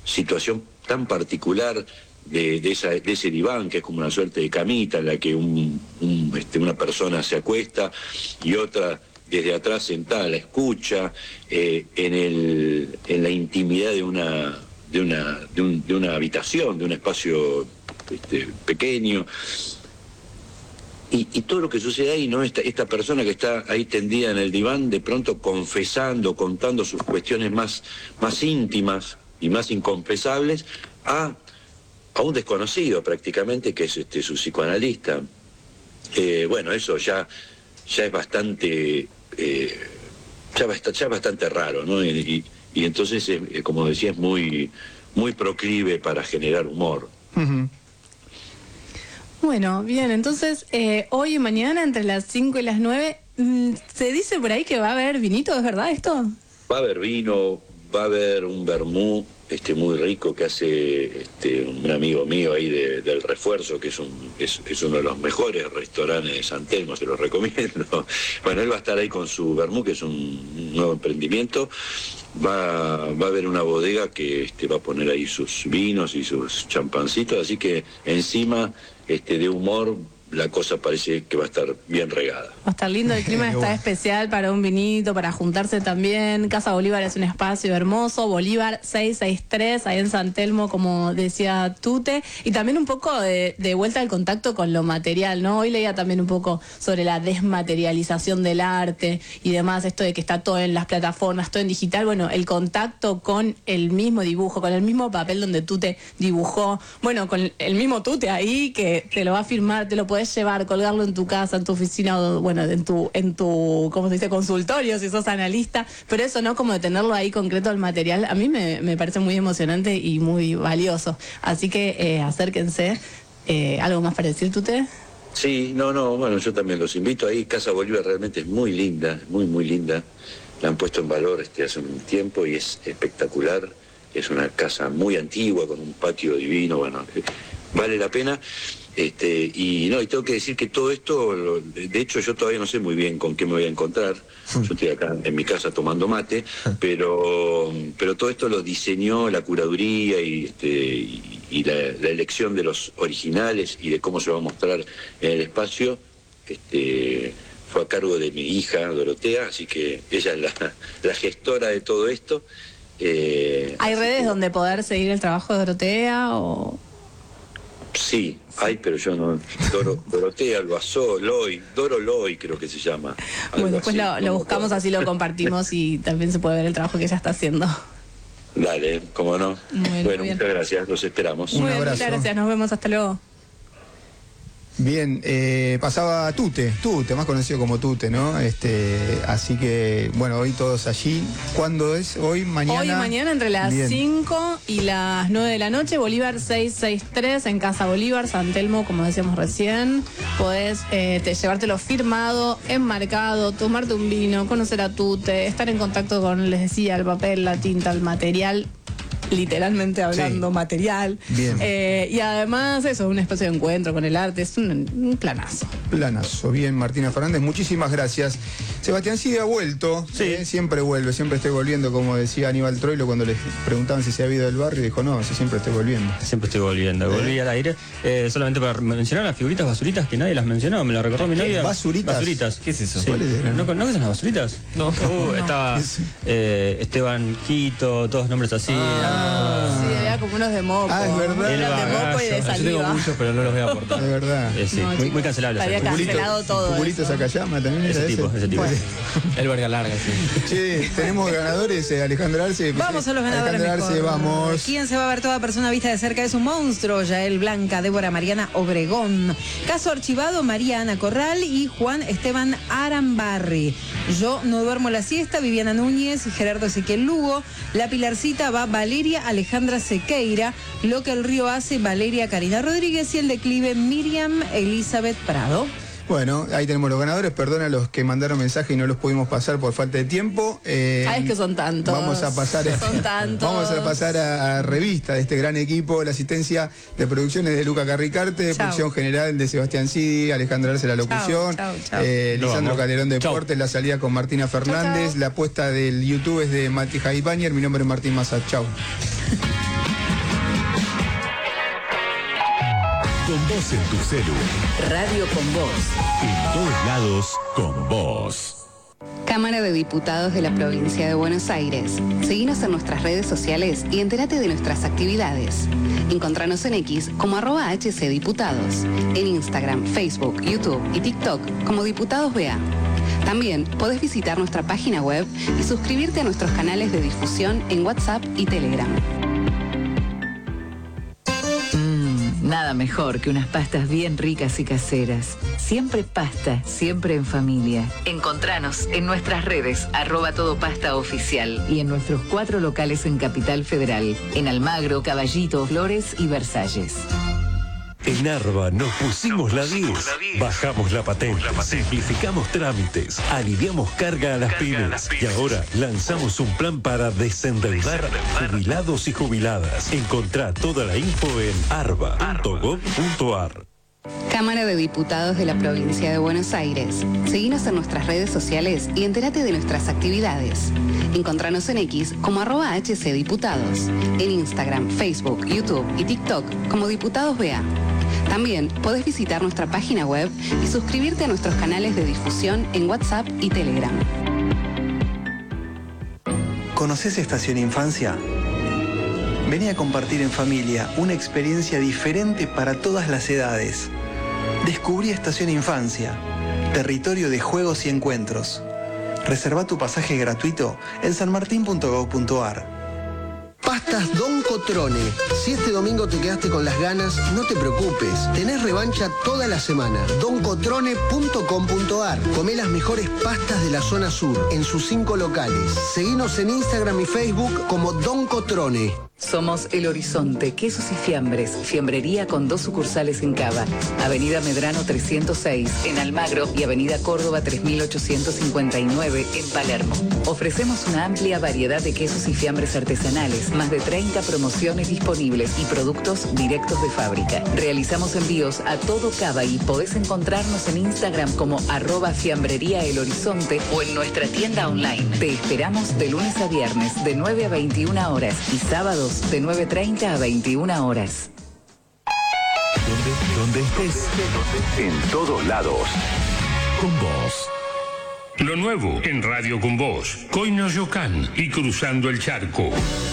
situación tan particular de ese diván, que es como una suerte de camita en la que una persona se acuesta y otra desde atrás sentada la escucha, en la intimidad de una habitación, de un espacio pequeño. Y todo lo que sucede ahí, ¿no? Esta persona que está ahí tendida en el diván, de pronto confesando, contando sus cuestiones más íntimas y más inconfesables a un desconocido prácticamente, que es su psicoanalista. Bueno, eso ya es bastante bastante raro, ¿no? Y entonces, como decía, es muy proclive para generar humor. Uh-huh. Bueno, bien, entonces hoy y mañana entre las 5 y las 9, se dice por ahí que va a haber vinito, ¿es verdad esto? Va a haber vino, va a haber un vermú muy rico que hace un amigo mío ahí del Refuerzo, que es uno de los mejores restaurantes de San Telmo, se los recomiendo. Bueno, él va a estar ahí con su vermú, que es un nuevo emprendimiento. Va a haber una bodega que va a poner ahí sus vinos y sus champancitos, así que encima de humor la cosa parece que va a estar bien regada. Va a estar lindo, el clima está especial para un vinito, para juntarse también. Casa Bolívar es un espacio hermoso, Bolívar 663, ahí en San Telmo, como decía Tute, y también un poco de vuelta al contacto con lo material, ¿no? Hoy leía también un poco sobre la desmaterialización del arte y demás, esto de que está todo en las plataformas, todo en digital. Bueno, el contacto con el mismo dibujo, con el mismo papel donde Tute dibujó, bueno, con el mismo Tute ahí que te lo va a firmar, te lo puedes llevar, colgarlo en tu casa, en tu oficina, o, bueno, en tu ¿cómo se dice?, consultorio, si sos analista, pero eso, ¿no?, como de tenerlo ahí concreto, el material, a mí me parece muy emocionante y muy valioso, así que acérquense. ¿Algo más para decir, Tute? Sí, bueno, yo también los invito ahí. Casa Bolívar realmente es muy linda, muy linda, la han puesto en valor hace un tiempo y es espectacular, es una casa muy antigua con un patio divino, bueno, vale la pena. Y tengo que decir que todo esto, de hecho yo todavía no sé muy bien con qué me voy a encontrar. Yo estoy acá en mi casa tomando mate, pero todo esto lo diseñó la curaduría y la elección de los originales y de cómo se va a mostrar en el espacio, fue a cargo de mi hija Dorotea, así que ella es la gestora de todo esto. ¿Hay redes donde poder seguir el trabajo de Dorotea o...? Sí, hay, pero yo no. Dorotea, Doro Loy creo que se llama. Bueno, después lo buscamos, así lo compartimos y también se puede ver el trabajo que ella está haciendo. Dale, cómo no. Bueno, muchas gracias, los esperamos. Un abrazo. Muchas gracias, nos vemos, hasta luego. Bien, pasaba Tute, más conocido como Tute, ¿no? Así que, bueno, hoy todos allí. ¿Cuándo es? ¿Hoy, mañana? Hoy y mañana entre las 5 y las 9 de la noche, Bolívar 663, en Casa Bolívar, San Telmo, como decíamos recién. Podés llevártelo firmado, enmarcado, tomarte un vino, conocer a Tute, estar en contacto con, les decía, el papel, la tinta, el material, literalmente hablando, sí. Material. Bien. Y además eso, un espacio de encuentro con el arte, es un planazo. Planazo. Bien, Martina Fernández, muchísimas gracias. Sebastián Cid ha vuelto, sí. Siempre vuelve, siempre estoy volviendo, como decía Aníbal Troilo cuando les preguntaban si se había ido del barrio, dijo, no, siempre estoy volviendo. Siempre estoy volviendo, volví al aire. Solamente para mencionar las figuritas basuritas que nadie las mencionó, me lo recordó mi novia. ¿Basuritas? Basuritas, ¿qué es eso? Sí. ¿Cuáles eran? ¿No conocen las basuritas? No. Estaba Esteban Quito, todos nombres así. Sí, había como unos de moco. Es verdad. Eran de moco y de yo tengo saliva. muchos, pero no los voy a aportar. De verdad. Sí, No, muy cancelable. había cancelado todo Cuculito eso. Sakayama también era Ese tipo. Bueno. El verga larga, sí. Che, tenemos ganadores, Alejandra Arce. Vamos a los ganadores. Alejandra Arce, mejor. vamos. ¿Quién se va a ver toda persona vista de cerca es un monstruo? Yael Blanca, Débora Mariana Obregón. Caso archivado, María Ana Corral y Juan Esteban Arambarri. Yo no duermo la siesta, Viviana Núñez, Gerardo Ezequiel Lugo. La Pilarcita va Valeria Alejandra Sequeira. Lo que el río hace, Valeria Karina Rodríguez. Y el declive, Miriam Elizabeth Prado. Bueno, ahí tenemos los ganadores. Perdona a los que mandaron mensaje y no los pudimos pasar por falta de tiempo. Es que son tantos. Vamos a pasar Son tantos. Vamos a pasar a revista de este gran equipo. La asistencia de producciones de Luca Carricarte, producción general de Sebastián Cidi, Alejandra Arce la locución, Chau. Lisandro Calderón Deportes, la salida con Martina Fernández, la apuesta del YouTube es de Mati Jaibañer, mi nombre es Martín Massa. Chau. Con vos en tu celu. Radio con Vos. En todos lados, con vos. Cámara de Diputados de la Provincia de Buenos Aires. Seguinos en nuestras redes sociales y entérate de nuestras actividades. Encontranos en X como @HCDiputados. En Instagram, Facebook, YouTube y TikTok como Diputados BA. También podés visitar nuestra página web y suscribirte a nuestros canales de difusión en WhatsApp y Telegram. Nada mejor que unas pastas bien ricas y caseras. Siempre pasta, siempre en familia. Encontranos en nuestras redes @todopastaoficial y en nuestros 4 locales en Capital Federal, en Almagro, Caballito, Flores y Versalles. En Arba nos pusimos la 10. Bajamos la patente, simplificamos trámites, aliviamos carga a las pymes. Y ahora lanzamos un plan para desendeudar jubilados y jubiladas. Encontrá toda la info en arba.gov.ar. Cámara de Diputados de la Provincia de Buenos Aires. Seguinos en nuestras redes sociales y entérate de nuestras actividades. Encontranos en X como @HCDiputados. En Instagram, Facebook, YouTube y TikTok como Diputados BA. También podés visitar nuestra página web y suscribirte a nuestros canales de difusión en WhatsApp y Telegram. ¿Conoces Estación Infancia? Vení a compartir en familia una experiencia diferente para todas las edades. Descubrí Estación Infancia, territorio de juegos y encuentros. Reserva tu pasaje gratuito en sanmartin.gov.ar. Pastas Don Cotrone. Si este domingo te quedaste con las ganas, no te preocupes. Tenés revancha toda la semana. doncotrone.com.ar. Comé las mejores pastas de la zona sur en sus 5 locales. Seguinos en Instagram y Facebook como Don Cotrone. Somos El Horizonte, quesos y fiambres. Fiambrería con 2 sucursales en Cava. Avenida Medrano 306 en Almagro y Avenida Córdoba 3859 en Palermo. Ofrecemos una amplia variedad de quesos y fiambres artesanales, más de 30 promociones disponibles y productos directos de fábrica. Realizamos envíos a todo Cava y podés encontrarnos en Instagram como @fiambrería El Horizonte o en nuestra tienda online. Te esperamos de lunes a viernes de 9 a 21 horas y sábados de 9:30 a 21 horas. Donde estés, en todos lados, con vos. Lo nuevo en Radio con Vos, Coinoyocán y Cruzando el Charco.